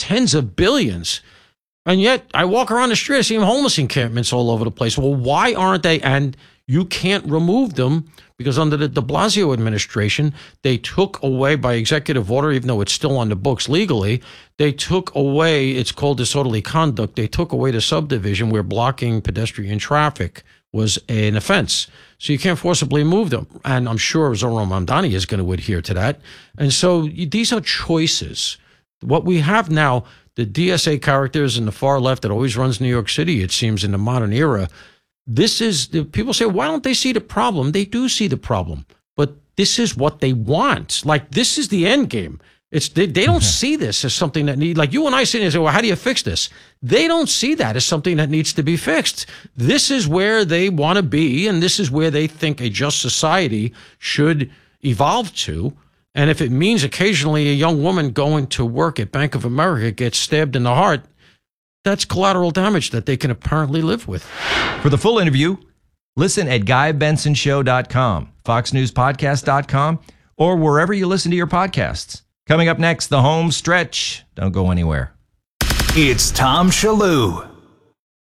tens of billions. And yet I walk around the street, I see homeless encampments all over the place. Well, why aren't they? And you can't remove them because under the de Blasio administration, they took away by executive order, even though it's still on the books legally, they took away, it's called disorderly conduct, they took away the subdivision where blocking pedestrian traffic was an offense. So you can't forcibly move them. And I'm sure Zohran Mamdani is going to adhere to that. And so these are choices. What we have now, the DSA characters in the far left that always runs New York City, it seems, in the modern era, this is, people say, why don't they see the problem? They do see the problem, but this is what they want. Like, this is the end game. They don't see this as something that need, like you and I sit and say, well, how do you fix this? They don't see that as something that needs to be fixed. This is where they want to be, and this is where they think a just society should evolve to. And if it means occasionally a young woman going to work at Bank of America gets stabbed in the heart, that's collateral damage that they can apparently live with. For the full interview, listen at GuyBensonShow.com, FoxNewsPodcast.com, or wherever you listen to your podcasts. Coming up next, the home stretch. Don't go anywhere. It's Tom Shallou.